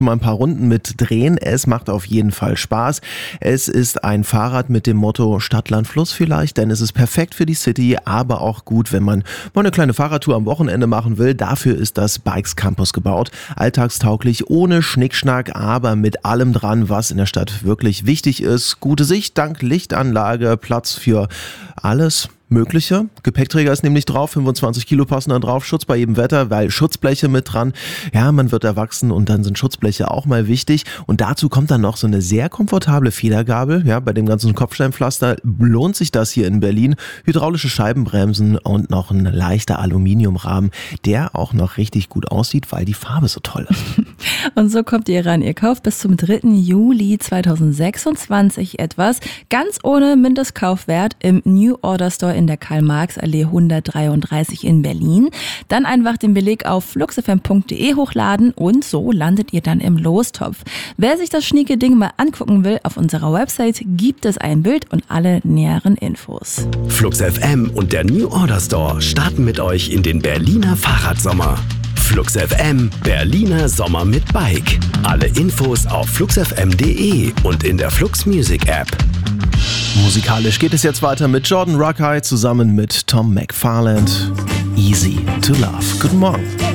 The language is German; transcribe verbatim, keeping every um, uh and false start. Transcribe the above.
Mal ein paar Runden mit drehen. Es macht auf jeden Fall Spaß. Es ist ein Fahrrad mit dem Motto Stadt, Land, Fluss vielleicht, denn es ist perfekt für die City, aber auch gut, wenn man mal eine kleine Fahrradtour am Wochenende machen will. Dafür ist das Bikes Campus gebaut. Alltagstauglich, ohne Schnickschnack, aber mit allem dran, was in der Stadt wirklich wichtig ist. Gute Sicht, dank Lichtanlage, Platz für alles Mögliche. Gepäckträger ist nämlich drauf, fünfundzwanzig Kilo passen da drauf, Schutz bei jedem Wetter, weil Schutzbleche mit dran. Ja, man wird erwachsen und dann sind Schutzbleche auch mal wichtig. Und dazu kommt dann noch so eine sehr komfortable Federgabel. Ja, bei dem ganzen Kopfsteinpflaster lohnt sich das hier in Berlin. Hydraulische Scheibenbremsen und noch ein leichter Aluminiumrahmen, der auch noch richtig gut aussieht, weil die Farbe so toll ist. Und so kommt ihr ran. Ihr kauft bis zum dritten Juli zweitausendsechsundzwanzig etwas ganz ohne Mindestkaufwert im New Order Store in der Karl-Marx-Allee hundertdreiunddreißig in Berlin. Dann einfach den Beleg auf fluxfm punkt de hochladen und so landet ihr dann im Lostopf. Wer sich das schnieke Ding mal angucken will, auf unserer Website gibt es ein Bild und alle näheren Infos. Flux F M und der New Order Store starten mit euch in den Berliner Fahrradsommer. Flux F M, Berliner Sommer mit Bike. Alle Infos auf fluxfm punkt de und in der Flux Music App. Musikalisch geht es jetzt weiter mit Jordan Rakei zusammen mit Tom McFarland. Easy to Love. Guten Morgen.